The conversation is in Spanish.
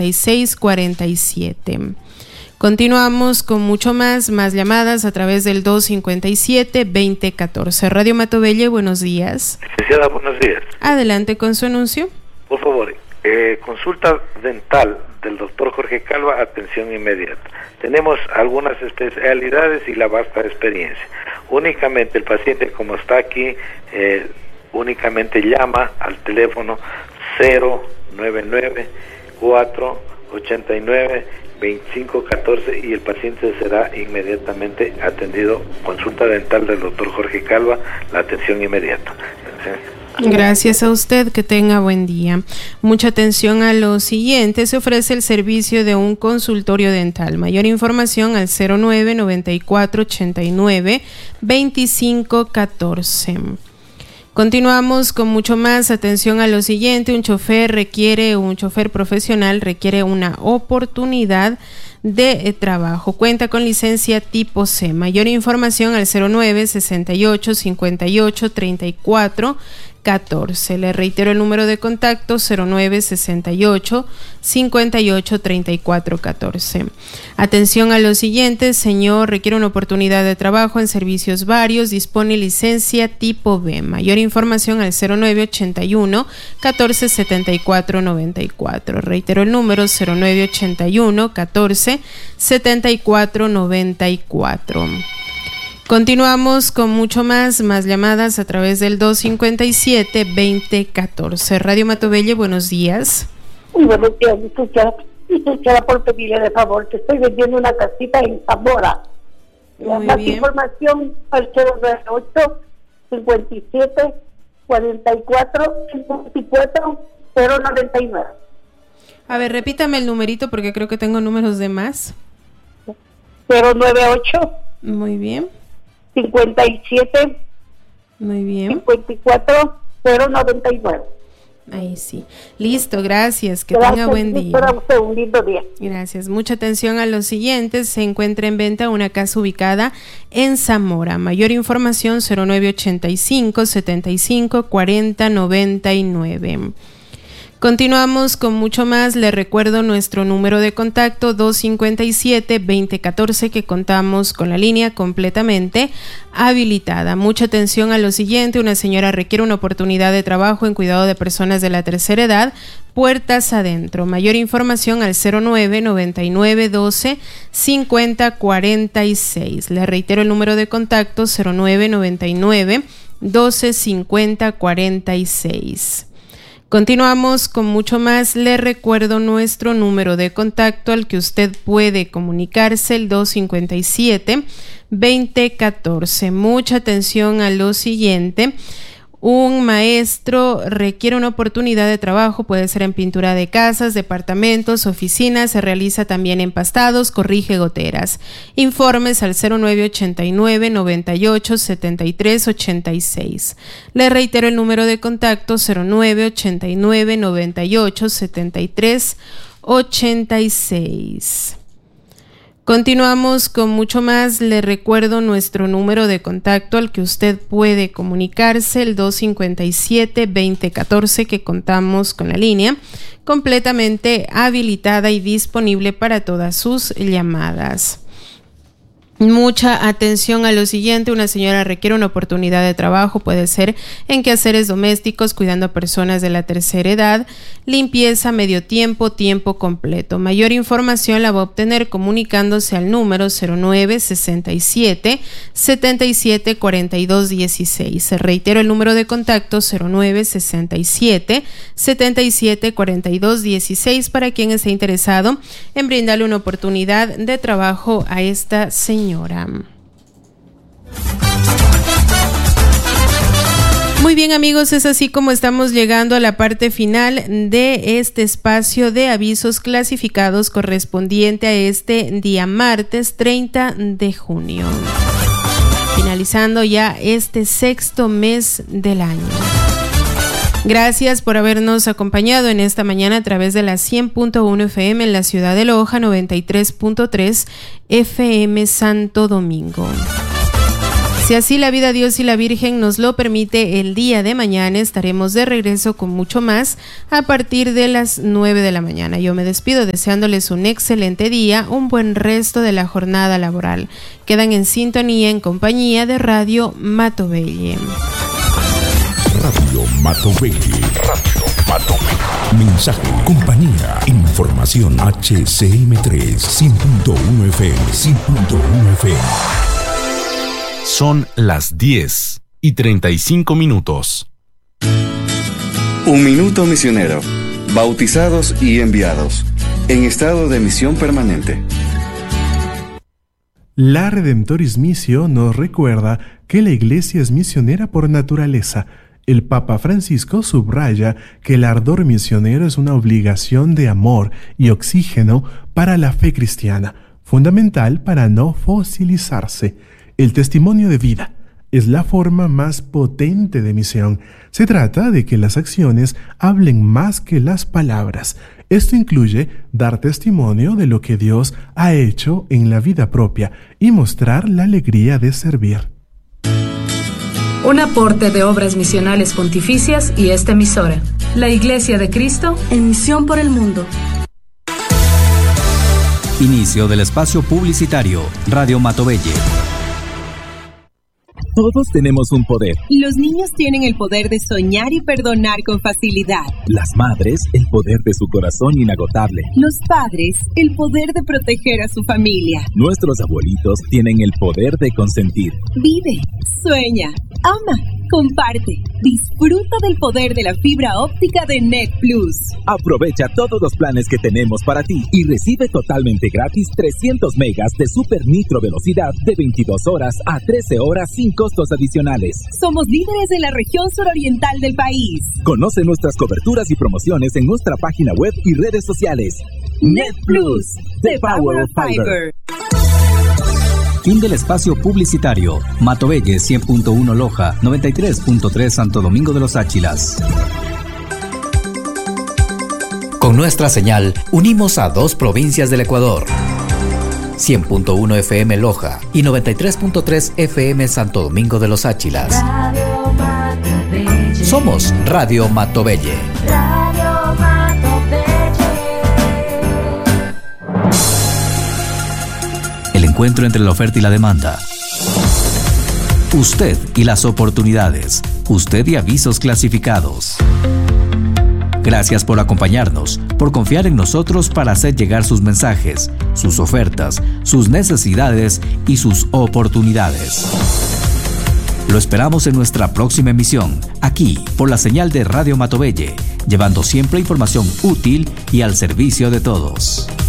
257-2647. Continuamos con mucho más llamadas a través del 257-2014. Radio Matobelle, buenos días. Licenciada, buenos días. Adelante con su anuncio. Por favor, consulta dental del doctor Jorge Calva, atención inmediata. Tenemos algunas especialidades y la vasta experiencia. Únicamente el paciente, como está aquí, únicamente llama al teléfono 099-489-2514 y el paciente será inmediatamente atendido. Consulta dental del doctor Jorge Calva, la atención inmediata. Gracias a usted, que tenga buen día. Mucha atención a lo siguiente: se ofrece el servicio de un consultorio dental. Mayor información al 09-9489-2514. Continuamos con mucho más. Atención a lo siguiente: un chofer profesional requiere una oportunidad de trabajo. Cuenta con licencia tipo C. Mayor información al 09-68-58-34-14. Le reitero el número de contacto: 09-68-58-34-14. Atención a lo siguiente: señor, requiere una oportunidad de trabajo en servicios varios, dispone licencia tipo B. Mayor información al 09-81-14-74-94. Reitero el número: 09-81-14-74-94. Continuamos con mucho más llamadas a través del 257-2014. Radio Matobelle, buenos días. Muy buenos días, licenciada, por pedirle de favor, que estoy vendiendo una casita en Zamora. Más información al 098-57-44-54-099. A ver, repítame el numerito porque creo que tengo números de más. 098. Muy bien. 57. Muy bien. 54-099. Ahí sí. Listo, gracias. Que tenga buen día. Para usted un lindo día. Gracias. Mucha atención a los siguientes. Se encuentra en venta una casa ubicada en Zamora. Mayor información: 0985-75-40-99. Continuamos con mucho más. Le recuerdo nuestro número de contacto: 257-2014, que contamos con la línea completamente habilitada. Mucha atención a lo siguiente: una señora requiere una oportunidad de trabajo en cuidado de personas de la tercera edad, puertas adentro. Mayor información al 09-99-12-50-46. Le reitero el número de contacto: 09-99-12-50-46. Continuamos con mucho más. Le recuerdo nuestro número de contacto al que usted puede comunicarse: el 257-2014. Mucha atención a lo siguiente: un maestro requiere una oportunidad de trabajo, puede ser en pintura de casas, departamentos, oficinas, se realiza también empastados, corrige goteras. Informes al 0989-98-73-86. Le reitero el número de contacto: 0989-98-73-86. Continuamos con mucho más. Le recuerdo nuestro número de contacto al que usted puede comunicarse: el 257-2014, que contamos con la línea completamente habilitada y disponible para todas sus llamadas. Mucha atención a lo siguiente: una señora requiere una oportunidad de trabajo, puede ser en quehaceres domésticos, cuidando a personas de la tercera edad, limpieza, medio tiempo, tiempo completo. Mayor información la va a obtener comunicándose al número 09-67-77-42-16. Reitero el número de contacto: 09-67-77-42-16, para quien esté interesado en brindarle una oportunidad de trabajo a esta señora. Muy bien, amigos, es así como estamos llegando a la parte final de este espacio de avisos clasificados correspondiente a este día martes 30 de junio, finalizando ya este sexto mes del año. Gracias por habernos acompañado en esta mañana a través de la 100.1 FM en la ciudad de Loja, 93.3 FM Santo Domingo. Si así la vida, Dios y la Virgen nos lo permite, el día de mañana estaremos de regreso con mucho más a partir de las 9 de la mañana. Yo me despido deseándoles un excelente día, un buen resto de la jornada laboral. Quedan en sintonía en compañía de Radio Matovelle. Radio Matovelle. Radio Matovelle. Mensaje, compañía, información. HCM3 100.1 FM. 100.1 FM. Son las 10:35. Un minuto misionero. Bautizados y enviados. En estado de misión permanente. La Redemptoris Missio nos recuerda que la Iglesia es misionera por naturaleza. El Papa Francisco subraya que el ardor misionero es una obligación de amor y oxígeno para la fe cristiana, fundamental para no fosilizarse. El testimonio de vida es la forma más potente de misión. Se trata de que las acciones hablen más que las palabras. Esto incluye dar testimonio de lo que Dios ha hecho en la vida propia y mostrar la alegría de servir. Un aporte de Obras Misionales Pontificias y esta emisora, la Iglesia de Cristo en misión por el mundo. Inicio del espacio publicitario, Radio Matovelle. Todos tenemos un poder. Los niños tienen el poder de soñar y perdonar con facilidad. Las madres, el poder de su corazón inagotable. Los padres, el poder de proteger a su familia. Nuestros abuelitos tienen el poder de consentir. Vive, sueña, ama, comparte. Disfruta del poder de la fibra óptica de Net Plus. Aprovecha todos los planes que tenemos para ti y recibe totalmente gratis 300 megas de super nitro velocidad de 22 horas a 13 horas sin costos adicionales. Somos líderes en la región suroriental del país. Conoce nuestras coberturas y promociones en nuestra página web y redes sociales. Net Plus, the power of fiber. Fin del espacio publicitario. Matovelle 100.1 Loja, 93.3 Santo Domingo de los Áchilas. Con nuestra señal, unimos a 2 provincias del Ecuador. 100.1 FM Loja y 93.3 FM Santo Domingo de los Áchilas. Somos Radio Matovelle. Radio Matovelle. El encuentro entre la oferta y la demanda. Usted y las oportunidades. Usted y avisos clasificados. Gracias por acompañarnos, por confiar en nosotros para hacer llegar sus mensajes, sus ofertas, sus necesidades y sus oportunidades. Lo esperamos en nuestra próxima emisión, aquí por la señal de Radio Matovelle, llevando siempre información útil y al servicio de todos.